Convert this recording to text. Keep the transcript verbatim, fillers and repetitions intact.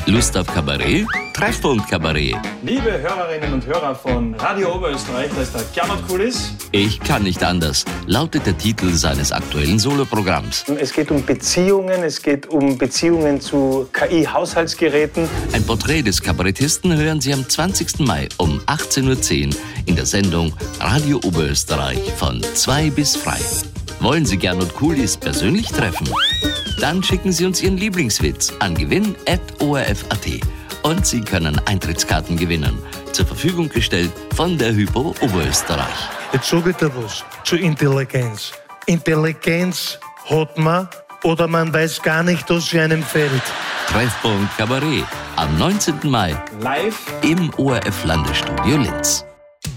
Lust auf Kabarett? Treffpunkt Kabarett. Liebe Hörerinnen und Hörer von Radio Oberösterreich, da ist der Gernot Kulis. Ich kann nicht anders, lautet der Titel seines aktuellen Soloprogramms. Es geht um Beziehungen, es geht um Beziehungen zu K I-Haushaltsgeräten. Ein Porträt des Kabarettisten hören Sie am zwanzigsten Mai um achtzehn Uhr zehn in der Sendung Radio Oberösterreich von zwei bis frei. Wollen Sie Gernot Kulis persönlich treffen? Dann schicken Sie uns Ihren Lieblingswitz an gewinn at o r f punkt a t. Und Sie können Eintrittskarten gewinnen. Zur Verfügung gestellt von der Hypo Oberösterreich. Jetzt sag ich dir was zur Intelligenz. Intelligenz hat man oder man weiß gar nicht, was sie einem fehlt. Treffpunkt Kabarett am neunzehnten Mai Live im O R F Landesstudio Linz.